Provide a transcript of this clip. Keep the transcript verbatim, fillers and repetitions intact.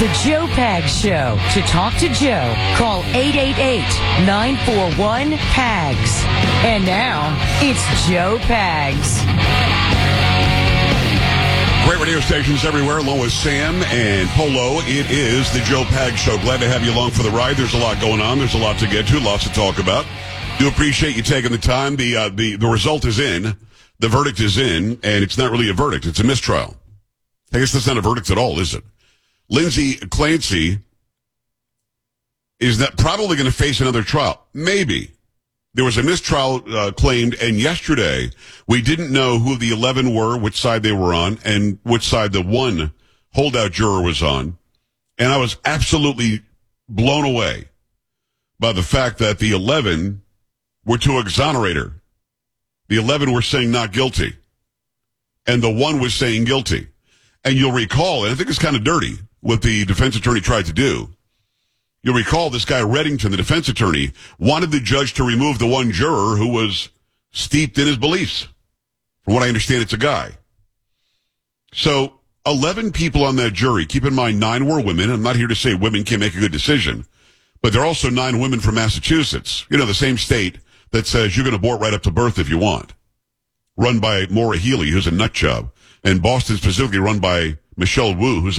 The Joe Pags Show. To talk to Joe, call eight eight eight, nine four one, P A G S. And now, it's Joe Pags. Great radio stations everywhere, along with Sam and Polo. It is the Joe Pags Show. Glad to have you along for the ride. There's a lot going on. There's a lot to get to, lots to talk about. Do appreciate you taking the time. The, uh, the, the result is in. The verdict is in, and it's not really a verdict. It's a mistrial. I guess that's not a verdict at all, is it? Lindsay Clancy is that probably going to face another trial. Maybe. There was a mistrial uh, claimed, and yesterday we didn't know who the eleven were, which side they were on, and which side the one holdout juror was on. And I was absolutely blown away by the fact that the eleven were to exonerate her. The eleven were saying not guilty, and the one was saying guilty. And you'll recall, and I think it's kind of dirty, what the defense attorney tried to do. You'll recall this guy, Reddington, the defense attorney, wanted the judge to remove the one juror who was steeped in his beliefs. From what I understand, it's a guy. So, eleven people on that jury. Keep in mind, nine were women. I'm not here to say women can't make a good decision. But there are also nine women from Massachusetts. You know, the same state that says you can abort right up to birth if you want. Run by Maura Healey, who's a nut job. And Boston specifically run by Michelle Wu, who's